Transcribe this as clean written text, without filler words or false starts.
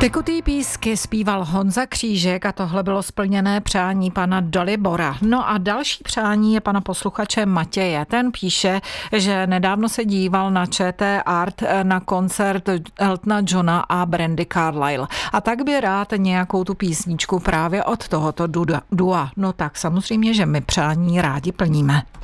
Tekutý písky zpíval Honza Křížek a tohle bylo splněné přání pana Dalibora. No a další přání je pana posluchače Matěje. Ten píše, že nedávno se díval na ČT Art na koncert Eltona Johna a Brandy Carlile. A tak by rád nějakou tu písničku právě od tohoto dua. No tak samozřejmě, že my přání rádi plníme.